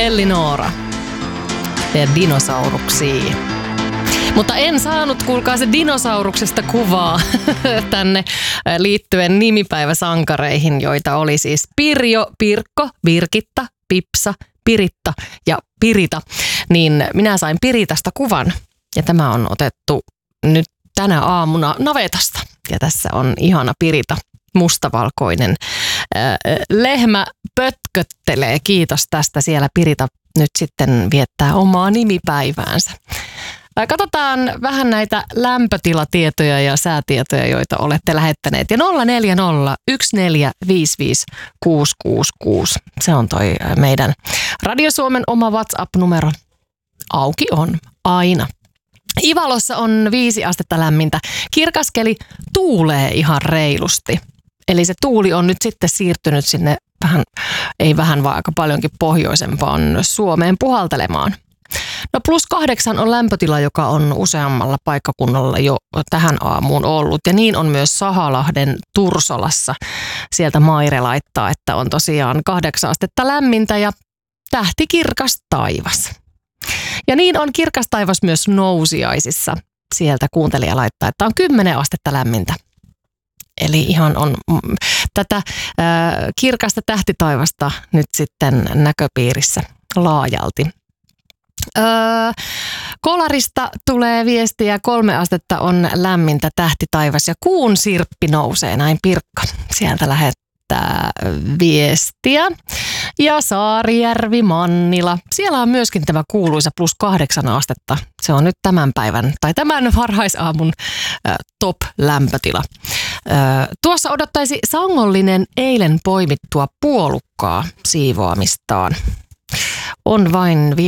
Elinora ja dinosauruksiin. Mutta en saanut, kuulkaa, se dinosauruksesta kuvaa tänne liittyen nimipäiväsankareihin, joita oli siis Pirjo, Pirkko, Birgitta, Pipsa, Piritta ja Pirita. Niin minä sain Piritasta kuvan ja tämä on otettu nyt tänä aamuna navetasta. Ja tässä on ihana Pirita, mustavalkoinen lehmä pötköttelee. Kiitos tästä, siellä Pirita nyt sitten viettää omaa nimipäiväänsä. Katsotaan vähän näitä lämpötilatietoja ja säätietoja, joita olette lähettäneet. Ja 040 1455 666. Se on toi meidän Radio Suomen oma WhatsApp-numero. Auki on aina. Ivalossa on 5 astetta lämmintä. Kirkaskeli, tuulee ihan reilusti. Eli se tuuli on nyt sitten siirtynyt sinne vähän, ei vähän vaan aika paljonkin pohjoisempaan Suomeen puhaltelemaan. No +8 on lämpötila, joka on useammalla paikkakunnalla jo tähän aamuun ollut. Ja niin on myös Sahalahden Tursolassa. Sieltä Maire laittaa, että on tosiaan 8 astetta lämmintä ja tähtikirkas taivas. Ja niin on kirkas taivas myös Nousiaisissa. Sieltä kuuntelija laittaa, että on 10 astetta lämmintä. Eli ihan on tätä kirkasta tähtitaivasta nyt sitten näköpiirissä laajalti. Kolarista tulee viestiä, 3 astetta on lämmintä, tähtitaivas ja kuun sirppi nousee, näin Pirkka sieltä lähettää viestiä. Ja Saarijärvi, Mannila, siellä on myöskin tämä kuuluisa +8 astetta. Se on nyt tämän päivän tai tämän varhaisaamun top-lämpötila. Tuossa odottaisi Sangollinen eilen poimittua puolukkaa siivoamistaan. On vain